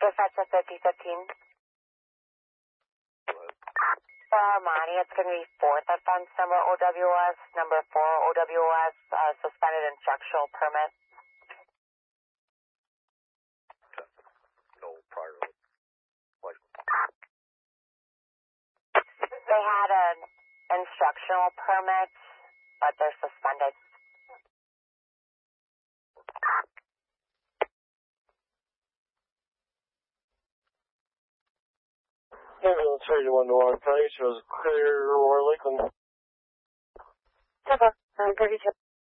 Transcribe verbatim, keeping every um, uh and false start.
Dispatch at fifty fifteen. For Armani, it's going to be fourth offense number O W S, number four O W S, uh, suspended instructional permit. No prior license. They had an instructional permit, but they're suspended. Ambulance thirty-one to Warren County shows clear Roar Lakeland. Number thirty-two.